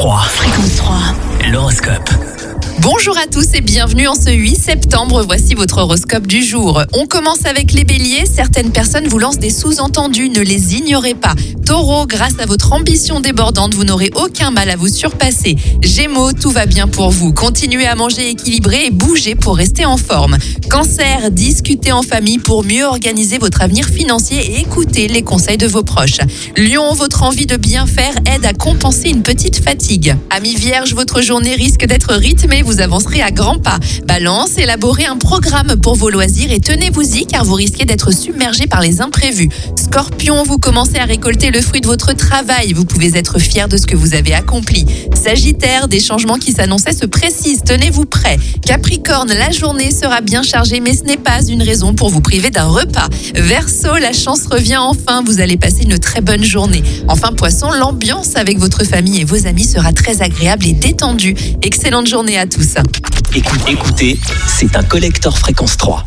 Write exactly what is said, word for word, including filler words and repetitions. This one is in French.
trois. Fréquence trois. L'horoscope. Bonjour à tous et bienvenue en ce huit septembre. Voici votre horoscope du jour. On commence avec les béliers. Certaines personnes vous lancent des sous-entendus, ne les ignorez pas. Taureau, grâce à votre ambition débordante, vous n'aurez aucun mal à vous surpasser. Gémeaux, tout va bien pour vous. Continuez à manger équilibré et bougez pour rester en forme. Cancer, discutez en famille pour mieux organiser votre avenir financier et écoutez les conseils de vos proches. Lion, votre envie de bien faire aide à compenser une petite fatigue. Amis vierges, votre journée risque d'être rythmée, vous avancerez à grands pas. Balance, élaborez un programme pour vos loisirs et tenez-vous-y car vous risquez d'être submergé par les imprévus. Scorpion, vous commencez à récolter le fruit de votre travail, vous pouvez être fier de ce que vous avez accompli. Sagittaire, des changements qui s'annonçaient se précisent, tenez-vous prêt. Capricorne, la journée sera bien chargée mais ce n'est pas une raison pour vous priver d'un repas. Verseau, la chance revient enfin, vous allez passer une très bonne journée. Enfin Poisson, l'ambiance avec votre famille et vos amis sera très agréable et détendue. Excellente journée à tous. Écoutez, écoutez, c'est un collector Fréquence trois.